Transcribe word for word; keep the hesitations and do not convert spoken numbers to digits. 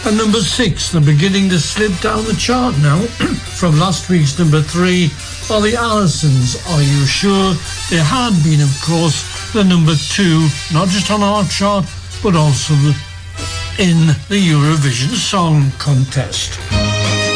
At number six, they're beginning to slip down the chart now. From last week's number three are the Allisons, Are You Sure? They had been, of course, the number two, not just on our chart, but also the, in the Eurovision Song Contest.